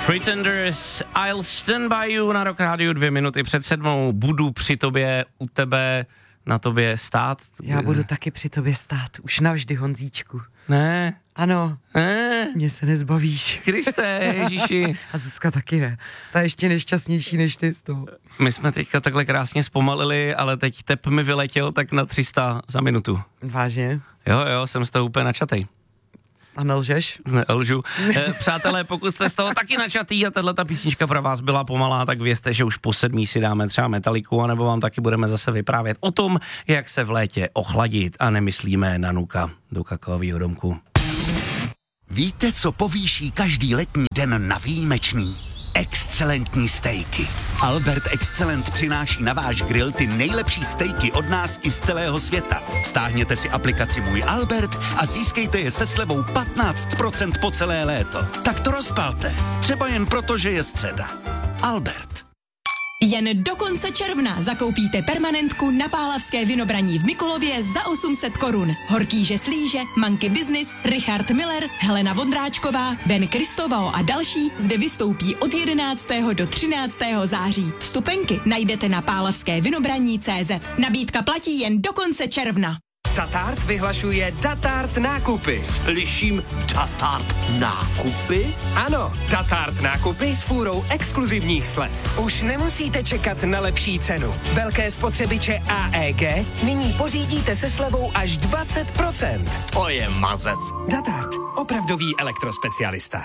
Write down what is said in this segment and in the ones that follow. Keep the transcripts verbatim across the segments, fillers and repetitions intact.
Pretenders, I'll stand by you na Rock Rádiu, dvě minuty před sedmou, budu při tobě, u tebe, na tobě stát. Já budu taky při tobě stát, už navždy, Honzíčku. Ne. Ano, Ne. mě se nezbavíš. Kriste, Ježíši. A Zuzka taky ne. Ta je ještě nešťastnější než ty z toho. My jsme teďka takhle krásně zpomalili, ale teď tep mi vyletěl tak na tři sta za minutu. Vážně? Jo, jo, jsem z toho úplně načatej. A nelžeš? Nelžu. E, přátelé, pokud jste z toho taky načatý a tato písnička pro vás byla pomalá, tak vězte, že už po sedmí si dáme třeba Metaliku, anebo vám taky budeme zase vyprávět o tom, jak se v létě ochladit a nemyslíme na nuka do kakaového domku. Víte, co povýší každý letní den na výjimečný? Excelentní stejky. Albert Excellent přináší na váš grill ty nejlepší stejky od nás i z celého světa. Stáhněte si aplikaci Můj Albert a získejte je se slevou patnáct procent po celé léto. Tak to rozpalte. Třeba jen proto, že je středa. Albert. Jen do konce června zakoupíte permanentku na Pálavské Vinobraní v Mikulově za osm set korun. Horkýže Slíže, Monkey Business, Richard Miller, Helena Vondráčková, Ben Kristovao a další zde vystoupí od jedenáctého do třináctého září. Vstupenky najdete na pálavské vinobraní tečka cé zet. Nabídka platí jen do konce června. Datart vyhlašuje Datart nákupy. Slyším Datart nákupy? Ano, Datart nákupy s fůrou exkluzivních slev. Už nemusíte čekat na lepší cenu. Velké spotřebiče A E G nyní pořídíte se slevou až dvacet procent. To je mazec. Datart, opravdový elektrospecialista.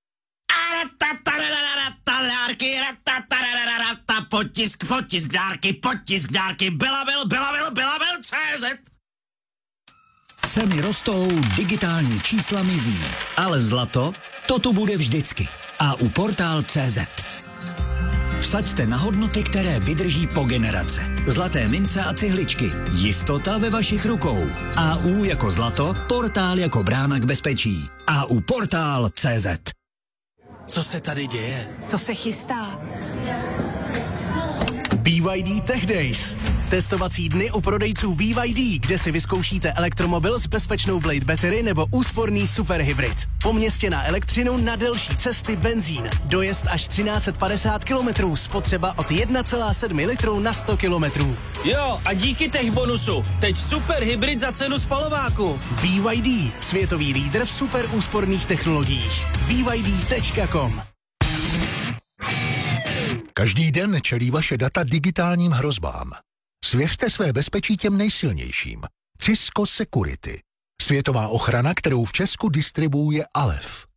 Potisk, potisk dárky, potisk dárky, byla byl, byla byl, byla byl, C Z. Ceny rostou, digitální čísla mizí, ale zlato, to tu bude vždycky. A u portál tečka cé zet. Vsaďte na hodnoty, které vydrží po generace. Zlaté mince a cihličky. Jistota ve vašich rukou. A U jako zlato, portál jako brána k bezpečí. A U portál tečka cé zet. Co se tady děje? Co se chystá? B Y D Tech Days. Testovací dny u prodejců B Y D, kde si vyzkoušíte elektromobil s bezpečnou Blade Battery nebo úsporný superhybrid. Po městě na elektřinu, na delší cesty benzín. Dojezd až třináct set padesát kilometrů, spotřeba od jedna celá sedm litru na sto kilometrů. Jo, a díky tech bonusu, teď super hybrid za cenu spalováku. B Y D, světový lídr v super úsporných technologiích. B Y D tečka com. Každý den čelí vaše data digitálním hrozbám. Svěřte své bezpečí těm nejsilnějším. Cisco Security. Světová ochrana, kterou v Česku distribuuje Alef.